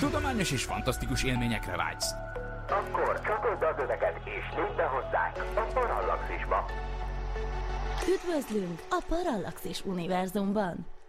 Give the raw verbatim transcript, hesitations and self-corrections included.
Tudományos és fantasztikus élményekre vágysz? Akkor csatold az öveket és lépj be hozzánk a Parallaxisba. Üdvözlünk a Parallaxis univerzumban!